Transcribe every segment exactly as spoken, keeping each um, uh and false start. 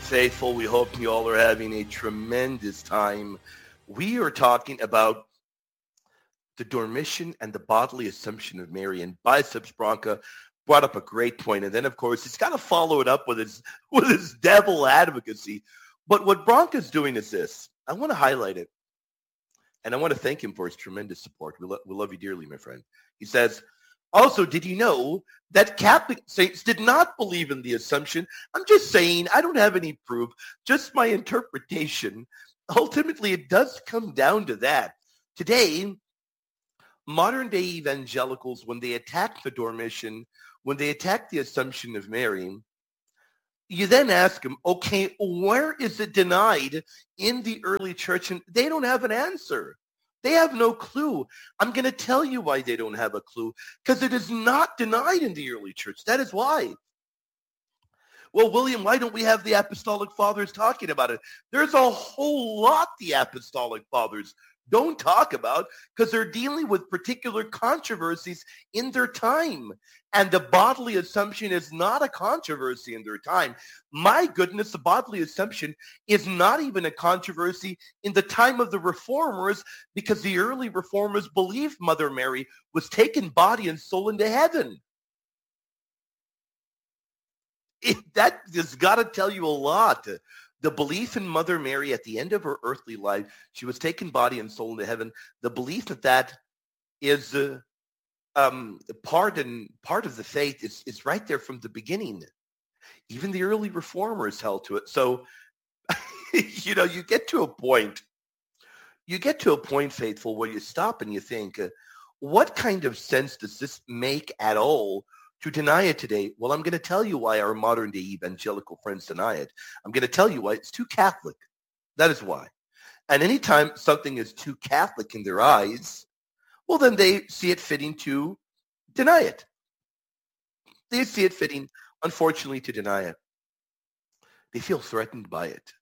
faithful. We hope you all are having a tremendous time. We are talking about the Dormition and the bodily assumption of Mary. And Biceps Bronca brought up a great point. And then, of course, he's got to follow it up with his, with his devil advocacy. But what Bronca's doing is this. I want to highlight it. And I want to thank him for his tremendous support. We, lo- we love you dearly, my friend. He says, also, did you know that Catholic saints did not believe in the Assumption? I'm just saying, I don't have any proof, just my interpretation. Ultimately, it does come down to that. Today, modern-day evangelicals, when they attack the Dormition, when they attack the Assumption of Mary, you then ask them, okay, where is it denied in the early church? And they don't have an answer. They have no clue. I'm going to tell you why they don't have a clue, because it is not denied in the early church. That is why. Well, William, why don't we have the Apostolic Fathers talking about it? There's a whole lot the Apostolic Fathers don't talk about because they're dealing with particular controversies in their time. And the bodily assumption is not a controversy in their time. My goodness, the bodily assumption is not even a controversy in the time of the Reformers, because the early Reformers believed Mother Mary was taken body and soul into heaven. It, that has got to tell you a lot. The belief in Mother Mary at the end of her earthly life, she was taken body and soul into heaven. The belief that that is uh, um, part and part of the faith is, is right there from the beginning. Even the early Reformers held to it. So, you know, you get to a point, you get to a point, faithful, where you stop and you think, uh, what kind of sense does this make at all to deny it today? Well, I'm going to tell you why our modern-day evangelical friends deny it. I'm going to tell you why it's too Catholic. That is why. And anytime something is too Catholic in their eyes, well, then they see it fitting to deny it. They see it fitting, unfortunately, to deny it. They feel threatened by it.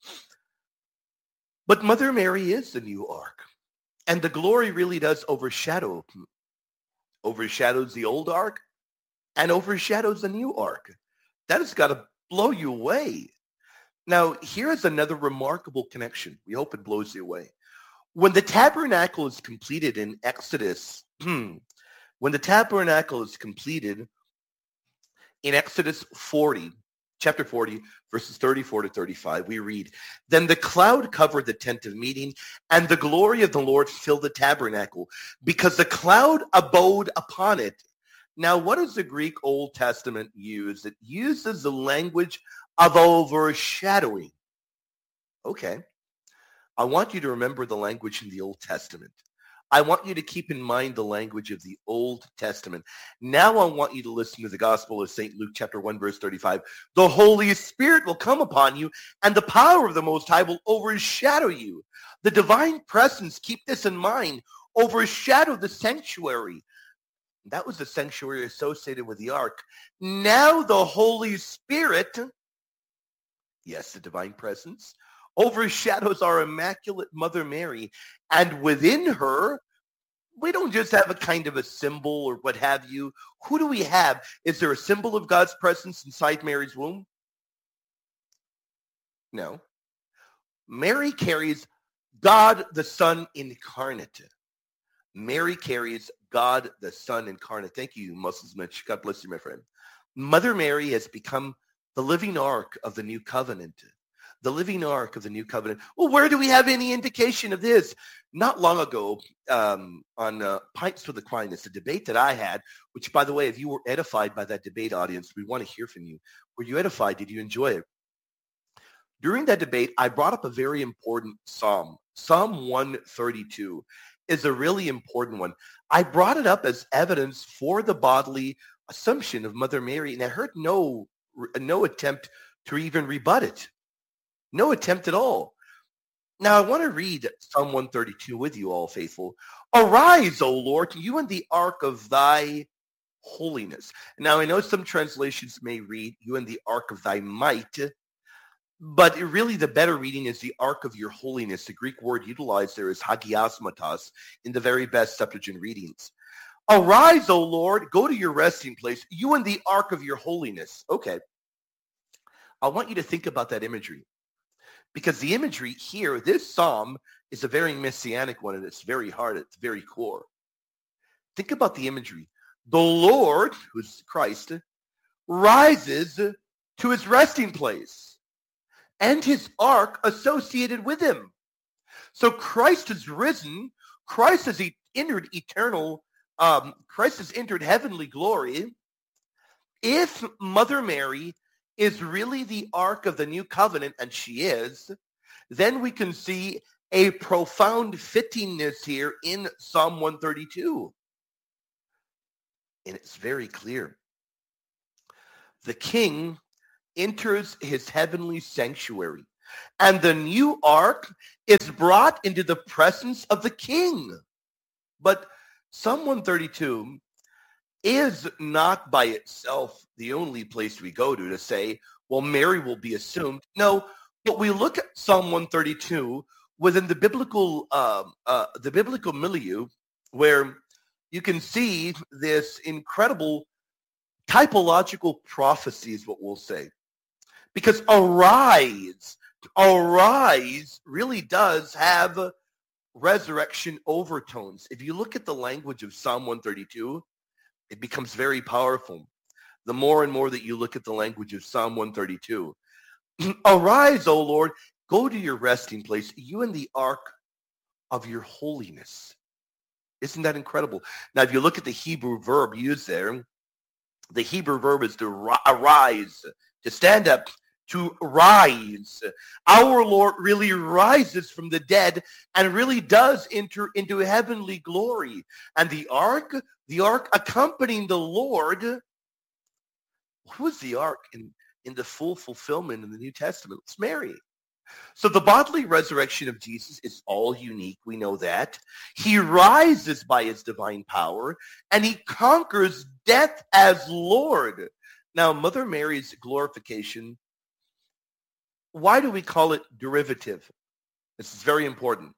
But Mother Mary is the new ark. And the glory really does overshadow, overshadows the old ark, and overshadows the new ark. That has got to blow you away. Now, here is another remarkable connection. We hope it blows you away. When the tabernacle is completed in Exodus, when the tabernacle is completed in Exodus forty, chapter forty, verses thirty-four to thirty-five, we read, then the cloud covered the tent of meeting, and the glory of the Lord filled the tabernacle, because the cloud abode upon it. Now, what does the Greek Old Testament use? It uses the language of overshadowing. Okay. I want you to remember the language in the Old Testament. I want you to keep in mind the language of the Old Testament. Now I want you to listen to the Gospel of Saint Luke, chapter one, verse thirty-five. The Holy Spirit will come upon you, and the power of the Most High will overshadow you. The divine presence, keep this in mind, overshadow the sanctuary. That was the sanctuary associated with the ark. Now the Holy Spirit, yes, the divine presence, overshadows our Immaculate Mother Mary. And within her, we don't just have a kind of a symbol or what have you. Who do we have? Is there a symbol of God's presence inside Mary's womb? No. Mary carries God the Son incarnate. Mary carries God the Son incarnate. Thank you, Moses Mitch. God bless you, my friend. Mother Mary has become the living ark of the new covenant. The living ark of the new covenant. Well, where do we have any indication of this? Not long ago, um, on uh, Pints with Aquinas, a debate that I had, which, by the way, if you were edified by that debate, audience, we want to hear from you. Were you edified? Did you enjoy it? During that debate, I brought up a very important psalm. Psalm one thirty-two is a really important one. I brought it up as evidence for the bodily assumption of Mother Mary, and I heard no, no attempt to even rebut it. No attempt at all. Now, I want to read Psalm one thirty-two with you, all faithful. Arise, O Lord, you in the ark of thy holiness. Now, I know some translations may read, you in the ark of thy might, but really the better reading is the ark of your holiness. The Greek word utilized there is hagiasmatos in the very best Septuagint readings. Arise, O Lord, go to your resting place, you in the ark of your holiness. Okay. I want you to think about that imagery. Because the imagery here, this psalm is a very messianic one, and it's very hard at the very core. Think about the imagery. The Lord, who's Christ, rises to his resting place, and his ark associated with him. So Christ has risen. Christ has e- entered eternal, um, Christ has entered heavenly glory. If Mother Mary is really the ark of the new covenant, and she is, then we can see a profound fittingness here in Psalm one thirty-two. And it's very clear. The king enters his heavenly sanctuary, and the new ark is brought into the presence of the king. But Psalm one thirty-two is not by itself the only place we go to to say, well, Mary will be assumed. No, but we look at Psalm one thirty-two within the biblical uh, uh, the biblical milieu, where you can see this incredible typological prophecy is what we'll say. Because arise, arise really does have resurrection overtones. If you look at the language of Psalm one thirty-two, it becomes very powerful. The more and more that you look at the language of Psalm one thirty-two. Arise, O Lord, go to your resting place, you and the ark of your holiness. Isn't that incredible? Now, if you look at the Hebrew verb used there, the Hebrew verb is to arise, to stand up, to rise. Our Lord really rises from the dead and really does enter into heavenly glory. And the ark, the ark accompanying the Lord, who is the ark in, in the full fulfillment in the New Testament? It's Mary. So the bodily resurrection of Jesus is all unique. We know that. He rises by his divine power, and he conquers death as Lord. Now, Mother Mary's glorification, why do we call it derivative? This is very important.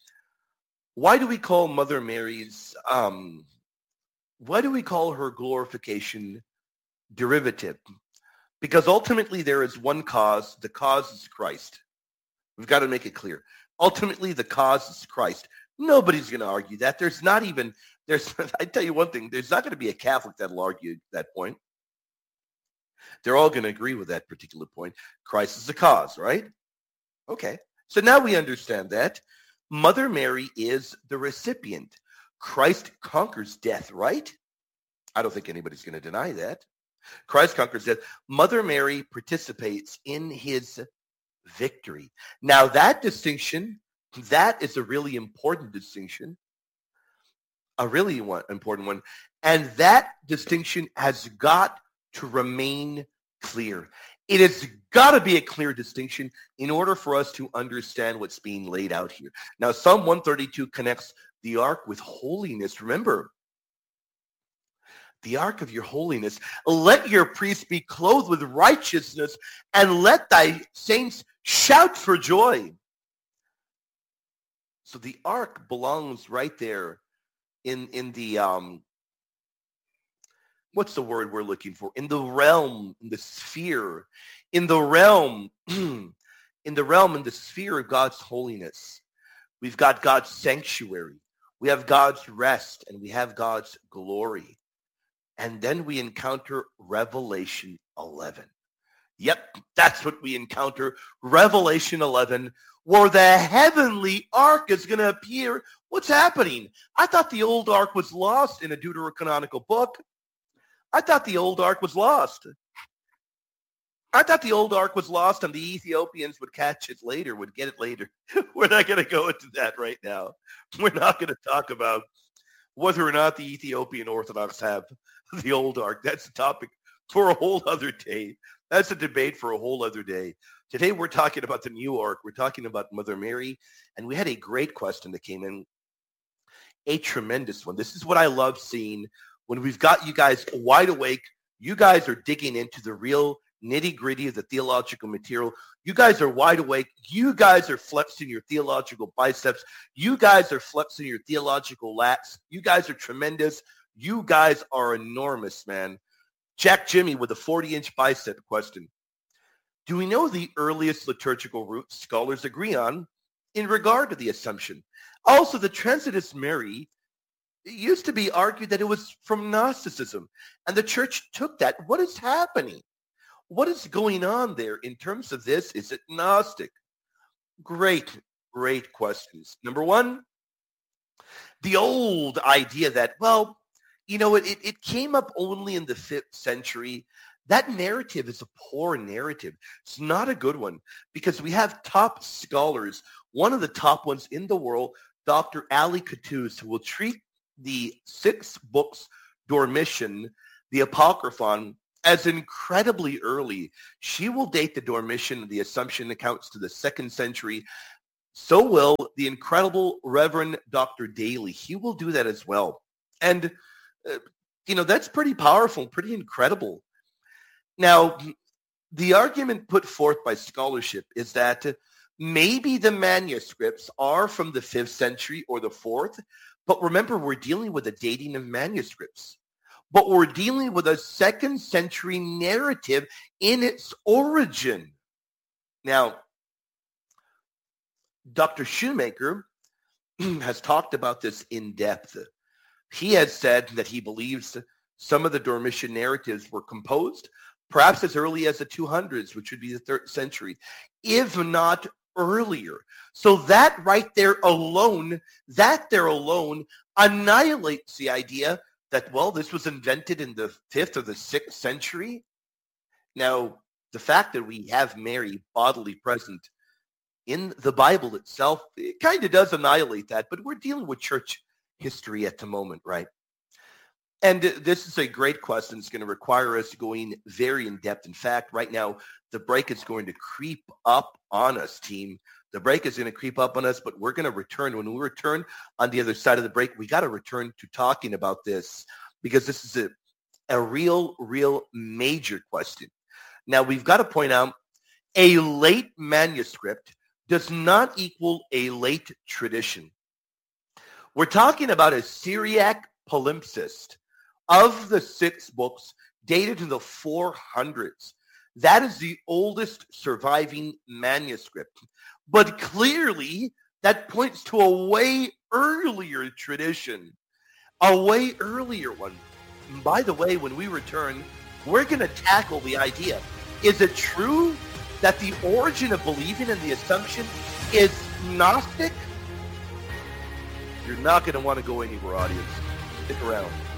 Why do we call Mother Mary's, um, why do we call her glorification derivative? Because ultimately there is one cause. The cause is Christ. We've got to make it clear. Ultimately, the cause is Christ. Nobody's going to argue that. There's not even, there's, I tell you one thing, there's not going to be a Catholic that'll argue that point. They're all going to agree with that particular point. Christ is the cause, right? Okay. So now we understand that. Mother Mary is the recipient. Christ conquers death, right? I don't think anybody's going to deny that. Christ conquers death. Mother Mary participates in his victory. Now that distinction, that is a really important distinction, a really one, important one. And that distinction has got to remain clear. It has got to be a clear distinction in order for us to understand what's being laid out here. Now, Psalm one thirty-two connects the ark with holiness. Remember, the ark of your holiness. Let your priests be clothed with righteousness, and let thy saints shout for joy. So the ark belongs right there in, in the, um, what's the word we're looking for? In the realm, in the sphere, in the realm, in the realm, in the sphere of God's holiness. We've got God's sanctuary. We have God's rest, and we have God's glory. And then we encounter Revelation eleven. Yep, that's what we encounter. Revelation eleven, where the heavenly ark is going to appear. What's happening? I thought the old ark was lost in a deuterocanonical book. I thought the old ark was lost. I thought the old ark was lost and the Ethiopians would catch it later, would get it later. We're not going to go into that right now. We're not going to talk about whether or not the Ethiopian Orthodox have the old ark. That's a topic for a whole other day. That's a debate for a whole other day. Today we're talking about the new ark. We're talking about Mother Mary. And we had a great question that came in, a tremendous one. This is what I love seeing when we've got you guys wide awake. You guys are digging into the real nitty-gritty of the theological material. You guys are wide awake. You guys are flexing your theological biceps. You guys are flexing your theological lats. You guys are tremendous. You guys are enormous, man. Jack Jimmy with a forty-inch bicep question. do we know the earliest liturgical root scholars agree on in regard to the Assumption? Also, the Transitus Mary, it used to be argued that it was from Gnosticism, and the church took that. What is happening? What is going on there in terms of this? Is it Gnostic? Great, great questions. Number one, the old idea that, well, you know, it, it came up only in the fifth century. That narrative is a poor narrative. It's not a good one because we have top scholars, one of the top ones in the world, Doctor Ali Qattuz, who will treat the six books Dormition, the Apocryphon, as incredibly early. She will date the Dormition, the Assumption accounts to the second century. So will the incredible Reverend Doctor Daly. He will do that as well. And, uh, you know, that's pretty powerful, pretty incredible. Now, the argument put forth by scholarship is that maybe the manuscripts are from the fifth century or the fourth, but remember, we're dealing with a dating of manuscripts. But we're dealing with a second century narrative in its origin. Now, Doctor Shoemaker has talked about this in depth. He has said that he believes some of the Dormition narratives were composed perhaps as early as the two hundreds, which would be the third century, if not earlier. So that right there alone, that there alone annihilates the idea that, well, this was invented in the fifth or the sixth century. Now, the fact that we have Mary bodily present in the Bible itself, it kind of does annihilate that, but we're dealing with church history at the moment, right? And this is a great question. It's going to require us going very in depth. In fact, right now, the break is going to creep up on us, team. The break is going to creep up on us, but we're going to return. When we return on the other side of the break, we got to return to talking about this because this is a, a real, real major question. Now, we've got to point out a late manuscript does not equal a late tradition. We're talking about a Syriac palimpsest of the six books dated to the four hundreds. That is the oldest surviving manuscript. But clearly, that points to a way earlier tradition, a way earlier one. And by the way, when we return, we're going to tackle the idea. Is it true that the origin of believing in the Assumption is Gnostic? You're not going to want to go anywhere, audience. Stick around.